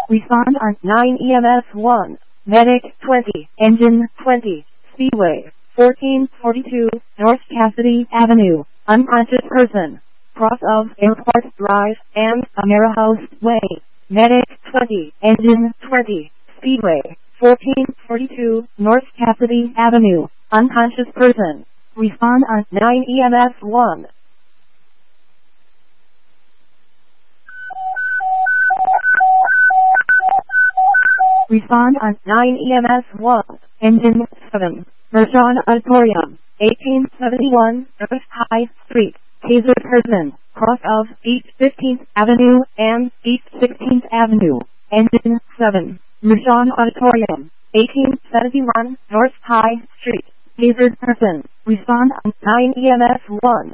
Respond on 9 EMS 1. Medic 20. Engine 20. Speedway 1442 North Cassidy Avenue. Unconscious person. Cross of Airport Drive and Amera House Way. Medic 20. Engine 20. Speedway 1442 North Cassidy Avenue. Unconscious person. Respond on 9 EMS 1. Respond on 9 EMS 1. Engine 7. Mershon Auditorium. 1871 North High Street. Taser person. Cross of East 15th Avenue and East 16th Avenue. Engine 7. Mershon Auditorium. 1871 North High Street. Taser person. Respond on 9 EMS 1.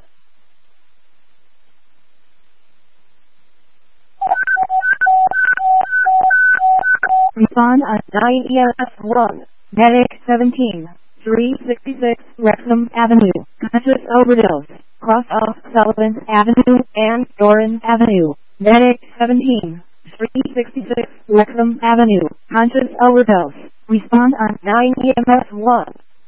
Respond on 9 EMS 1. Medic 17. 366 Wrexham Avenue. Conscious overdose. Cross of Sullivan Avenue and Doran Avenue. Medic 17. 366 Wrexham Avenue. Conscious overdose. Respond on 9 EMS 1.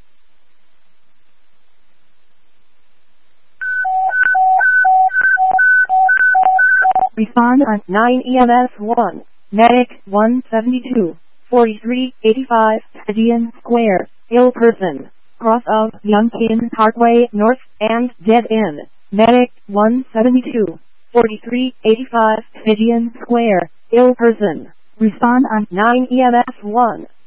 Respond on 9 EMS 1. Medic 172. 4385 Stygian Square. Ill person. Cross of Youngkin Parkway North and Dead End. Medic 172. 4385 Stygian Square. Ill person. Respond on 9 EMS 1.